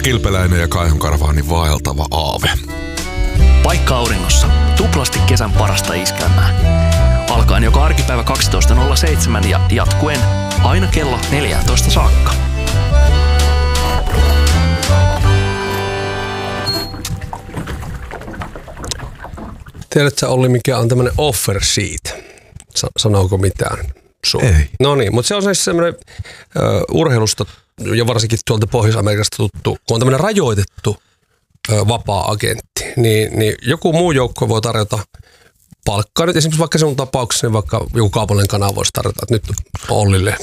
Kilpeläinen ja Kaihon Karvaanin vaeltava aave. Paikka auringossa. Tuplasti kesän parasta iskelmää. Alkaen joka arkipäivä 12.07 ja jatkuen aina kello 14 saakka. Tiedätkö, Olli, mikä on tämmöinen offer sheet? Sanooko mitään? Ei. No niin, mutta se on siis semmoinen urheilusta ja varsinkin tuolta Pohjois-Amerikasta tuttu, kun on tämmöinen rajoitettu vapaa-agentti, niin joku muu joukko voi tarjota palkkaa. Nyt esimerkiksi vaikka sinun tapauksessa, niin vaikka joku kaupallinen kanava voisi tarjota, että nyt Ollille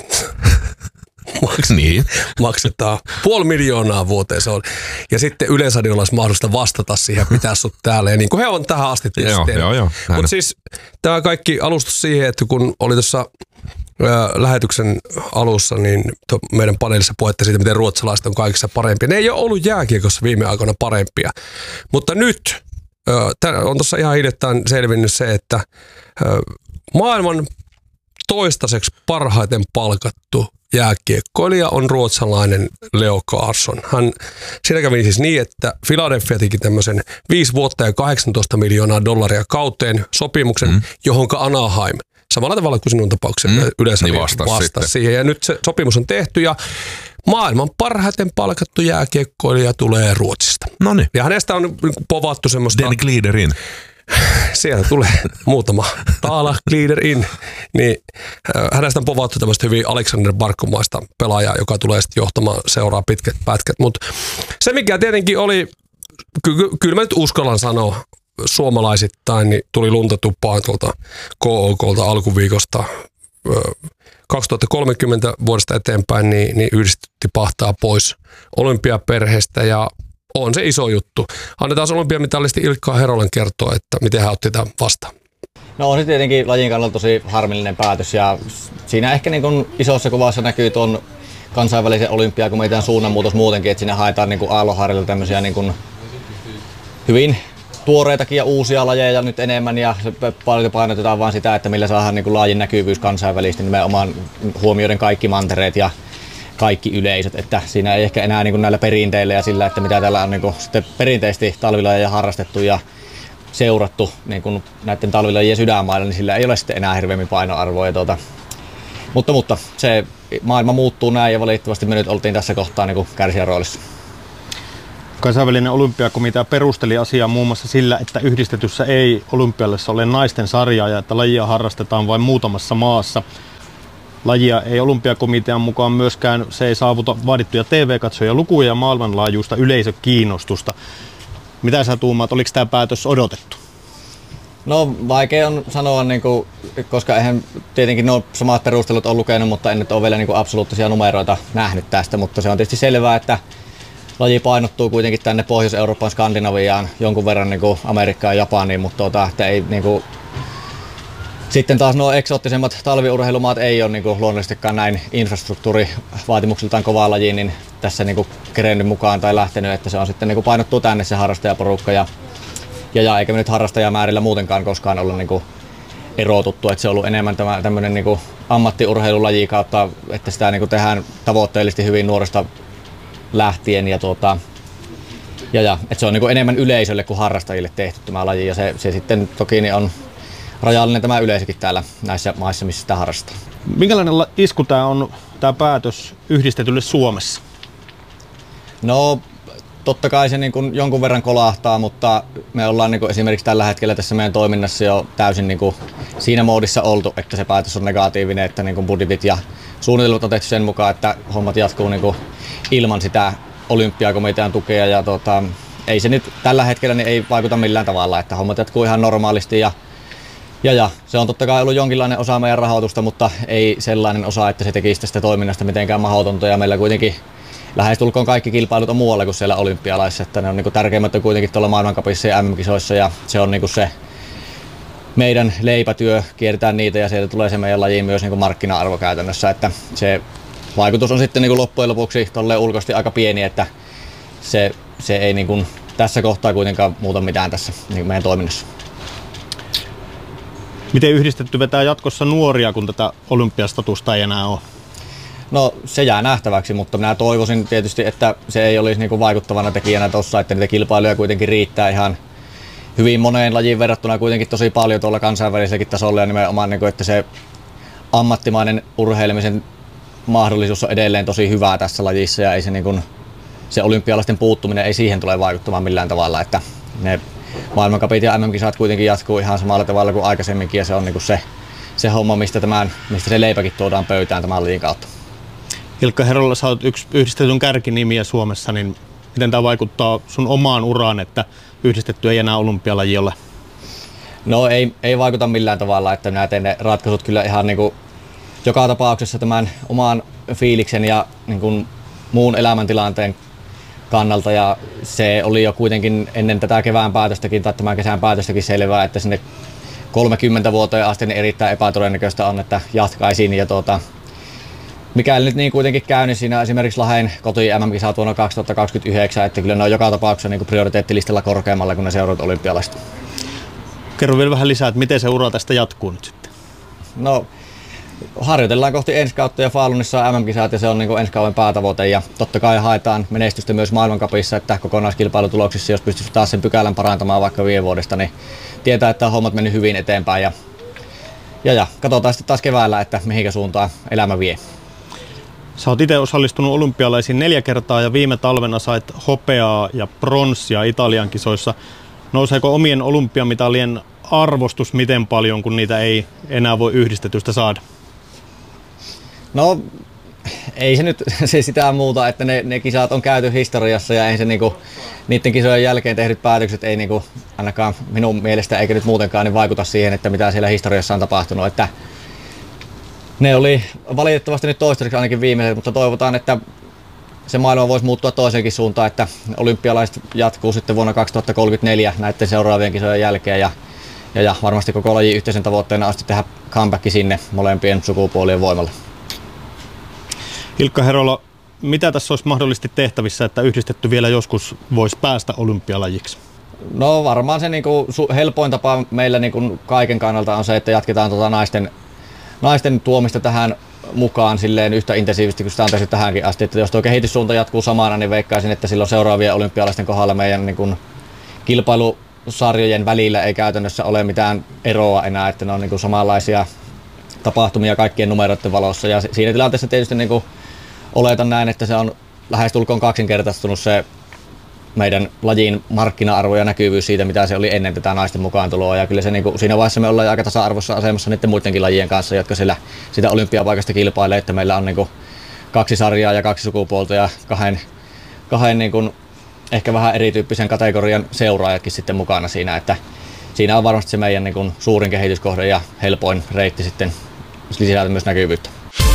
maksetaan 500 000 vuoteen se on. Ja sitten Yleisradiolla olisi mahdollista vastata siihen, pitää sut täällä. Ja niin kuin he on tähän asti tietysti. Joo. Mutta siis tämä kaikki alustus siihen, että kun oli tuossa lähetyksen alussa, niin meidän paneelissa puhetta siitä, miten ruotsalaiset on kaikissa parempia. Ne ei ole ollut jääkiekossa viime aikoina parempia. Mutta nyt on tuossa ihan hiljattain selvinnyt se, että maailman toistaiseksi parhaiten palkattu jääkiekkoilija on ruotsalainen Leo Carlsson. Siinä kävi siis niin, että Philadelphia teki tämmöisen 5 vuotta ja $18 miljoonaa kauteen sopimuksen, johonka Anaheim samalla tavalla kuin sinun tapauksessa yleensä niin vastasi siihen. Ja nyt se sopimus on tehty ja maailman parhaiten palkattu jääkiekkoilija tulee Ruotsista. Noniin. Ja hänestä on povattu semmoista... Den Gliderin. Sieltä tulee muutama taala glider in. Niin, hänestä on povattu tämmöistä hyvin Alexander Barkomaista pelaajaa, joka tulee sitten johtamaan seuraa pitkät pätkät. Mutta se mikä tietenkin oli, kyllä mä nyt uskallan sanoa suomalaisittain, niin tuli lunta tupaan tuolta KOK:lta alkuviikosta 2030 vuodesta eteenpäin, niin yhdistetty pahtaa pois olympiaperheestä ja on se iso juttu. Annetaan olympiamitalisti Ilkka Herolen kertoa, että miten hän otti tämän vastaan. No on se tietenkin lajin kannalta tosi harmillinen päätös ja siinä ehkä niin kuin isossa kuvassa näkyy tuon kansainvälisen olympiakomitean suunnanmuutos muutenkin, että siinä haetaan niin kuin aallonharjalla tämmöisiä niin kuin hyvin tuoreitakin ja uusia lajeja nyt enemmän ja paljon painotetaan vaan sitä, että millä saadaan niin kuin lajin näkyvyys kansainvälisesti nimenomaan huomioiden kaikki mantereet ja kaikki yleisöt, että siinä ei ehkä enää niin kuin näillä perinteillä ja sillä, että mitä täällä on niin kuin sitten perinteisesti talvilajeja harrastettu ja seurattu niin kuin näiden talvilajien sydänmailla, niin sillä ei ole sitten enää hirveämmin painoarvoa. Mutta se maailma muuttuu näin ja valitettavasti me nyt oltiin tässä kohtaa niin kuin kärsijän roolissa. Kansainvälinen olympiakomitea perusteli asiaa muun muassa sillä, että yhdistetyssä ei olympialaisissa ole naisten sarjaa ja että lajia harrastetaan vain muutamassa maassa. Lajia ei olympiakomitean mukaan myöskään, se ei saavuta vaadittuja TV-katsoja lukuja ja maailmanlaajuista yleisökiinnostusta. Mitä sä tuumaat, oliko tämä päätös odotettu? No vaikea on sanoa, niin kuin, koska eihän tietenkin nuo samat perustelut on lukenut, mutta en nyt ole vielä niin kuin absoluuttisia numeroita nähnyt tästä, mutta se on tietysti selvää, että laji painottuu kuitenkin tänne Pohjois-Euroopan, Skandinaviaan, jonkun verran niin kuin Amerikkaan ja Japaniin, mutta että ei niin kuin, sitten taas nuo eksoottisemmat talviurheilumaat ei ole niin kuin luonnollisestikaan näin infrastruktuurivaatimuksiltaan kovaa lajiin, niin tässä niin kuin kerennyt mukaan tai lähtenyt, että se on sitten niin kuin painottuu tänne se harrastajaporukka ja eikä me nyt harrastajamäärillä muutenkaan koskaan ollut niin kuin erotuttu, että se on ollut enemmän tämmöinen niin kuin ammattiurheilulaji kautta, että sitä niin kuin tehdään tavoitteellisesti hyvin nuoresta lähtien ja että se on niin kuin enemmän yleisölle kuin harrastajille tehty tämä laji ja se sitten toki niin on rajallinen tämä yleisökin täällä näissä maissa, missä sitä harrastaa. Minkälainen isku tämä on, tämä päätös yhdistetylle Suomessa? No totta kai se niin kuin jonkun verran kolahtaa, mutta me ollaan niin kuin esimerkiksi tällä hetkellä tässä meidän toiminnassa jo täysin niin kuin siinä moodissa oltu, että se päätös on negatiivinen, että niin kuin budjetit ja suunnitelmat on tehty sen mukaan, että hommat jatkuu niin kuin ilman sitä olympiakomitean tukea ja ei se nyt tällä hetkellä niin ei vaikuta millään tavalla, että hommat jatkuu ihan normaalisti ja se on totta kai ollut jonkinlainen osa meidän rahoitusta, mutta ei sellainen osa, että se tekisi tästä toiminnasta mitenkään mahdotonta ja meillä kuitenkin lähestulkoon kaikki kilpailut on muualla kuin siellä olympialaisissa, että ne on niin kuin tärkeimmät on kuitenkin tuolla maailmancupissa ja MM-kisoissa ja se on niin kuin se meidän leipätyö, kierretään niitä ja sieltä tulee se meidän lajiin myös niin kuin markkina-arvo käytännössä, että se vaikutus on sitten niin kuin loppujen lopuksi tolleen ulkoisesti aika pieni, että se ei niin kuin tässä kohtaa kuitenkaan muuta mitään tässä niin kuin meidän toiminnassa. Miten yhdistetty vetää jatkossa nuoria, kun tätä olympiastatusta ei enää ole? No se jää nähtäväksi, mutta minä toivoisin tietysti, että se ei olisi niinku vaikuttavana tekijänä tuossa, että niitä kilpailuja kuitenkin riittää ihan hyvin moneen lajiin verrattuna kuitenkin tosi paljon tuolla kansainväliselläkin tasolla ja nimenomaan, niinku, että se ammattimainen urheilemisen mahdollisuus on edelleen tosi hyvää tässä lajissa ja ei se, niinku, se olympialaisten puuttuminen ei siihen tule vaikuttamaan millään tavalla, että ne maailmancupit ja MM-kisat kuitenkin jatkuu ihan samalla tavalla kuin aikaisemminkin ja se on niinku se homma, mistä se leipäkin tuodaan pöytään tämän lajin kautta. Ilkka Herola, sä oot yksi yhdistetyn kärkinimiä Suomessa, niin miten tämä vaikuttaa sun omaan uraan, että yhdistetty ei enää olympialaji ole? No ei vaikuta millään tavalla, että minä teen ne ratkaisut kyllä ihan niin kuin joka tapauksessa tämän oman fiiliksen ja niin kuin muun elämäntilanteen kannalta ja se oli jo kuitenkin ennen tätä kevään päätöstäkin tai tämän kesän päätöstäkin selvää, että sinne 30 vuoteen asti niin erittäin epätodennäköistä on, että jatkaisin ja mikäli nyt niin kuitenkin käy, niin siinä esimerkiksi Lahden koti-MM-kisat vuonna 2029, että kyllä ne on joka tapauksessa niin kuin prioriteettilistalla korkeammalla kuin ne seuraavat olympialaiset. Kerro vielä vähän lisää, että miten se ura tästä jatkuu nyt sitten? No, harjoitellaan kohti ensi kautta ja Falunissa on MM-kisat ja se on niin kuin ensi kauden päätavoite ja totta kai haetaan menestystä myös maailmancupissa, että kokonaiskilpailutuloksissa, jos pystyisi taas sen pykälän parantamaan vaikka viime vuodesta, niin tietää, että on hommat mennyt hyvin eteenpäin ja katsotaan sitten taas keväällä, että mihinkä suuntaan elämä vie. Sä oot itse osallistunut olympialaisiin 4 kertaa ja viime talvena sait hopeaa ja pronssia Italian kisoissa. Nouseeko omien olympiamitalien arvostus miten paljon, kun niitä ei enää voi yhdistetystä saada? No ei se nyt se sitä muuta, että ne kisat on käyty historiassa ja ei se niinku, niiden kisojen jälkeen tehdyt päätökset ei niinku, ainakaan minun mielestä eikä nyt muutenkaan niin vaikuta siihen, että mitä siellä historiassa on tapahtunut. Että ne oli valitettavasti nyt toistaiseksi ainakin viimeiset, mutta toivotaan, että se maailma voisi muuttua toiseenkin suuntaan, että olympialaiset jatkuu sitten vuonna 2034 näiden seuraavien kisojen jälkeen ja varmasti koko lajin yhteisen tavoitteena asti tehdä comeback sinne molempien sukupuolien voimalla. Ilkka Herola, mitä tässä olisi mahdollisesti tehtävissä, että yhdistetty vielä joskus voisi päästä olympialajiksi? No varmaan se niinku helpoin tapa meillä niinku kaiken kannalta on se, että jatketaan naisten tuomista tähän mukaan silleen yhtä intensiivisesti kuin sitä on tehty tähänkin asti. Että jos tuo kehityssuunta jatkuu samana, niin veikkaisin, että silloin seuraavien olympialaisten kohdalla meidän niin kilpailusarjojen välillä ei käytännössä ole mitään eroa enää, että ne on niin samanlaisia tapahtumia kaikkien numeroiden valossa. Ja siinä tilanteessa tietysti niin oletan näin, että se on lähestulkoon kaksinkertaistunut se meidän lajin markkina-arvo ja näkyvyys siitä, mitä se oli ennen tätä naisten mukaantuloa. Ja kyllä se, niin kuin, siinä vaiheessa me ollaan aika tasa-arvoisessa asemassa niiden muidenkin lajien kanssa, jotka siellä sitä olympiapaikasta kilpailee, että meillä on niin kuin 2 sarjaa ja 2 sukupuolta ja kahden niin kuin, ehkä vähän erityyppisen kategorian seuraajatkin sitten mukana siinä. Että siinä on varmasti se meidän niin kuin, suurin kehityskohde ja helpoin reitti sitten lisätä myös näkyvyyttä.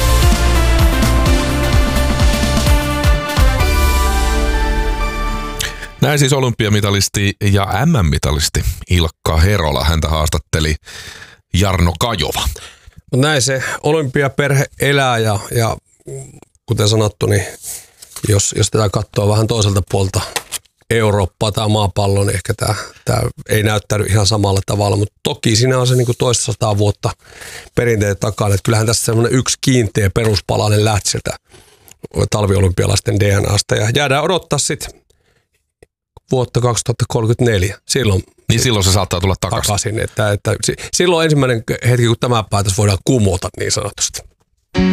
Näin siis olympiamitalisti ja MM-mitalisti Ilkka Herola. Häntä haastatteli Jarno Kajova. Näin se olympiaperhe elää ja kuten sanottu, niin jos tätä katsoo vähän toiselta puolta Eurooppaa tai maapalloa, niin ehkä tämä ei näyttänyt ihan samalla tavalla, mutta toki siinä on se niin kuin toista 100 vuotta perinteet takana. Että kyllähän tässä semmoinen yksi kiinteä peruspalanen lähti sieltä talviolympialaisten DNAsta ja jäädään odottaa sitten vuotta 2034. Silloin se saattaa tulla takaisin. Että silloin ensimmäinen hetki, kun tämä päätös voidaan kumota niin sanotusti.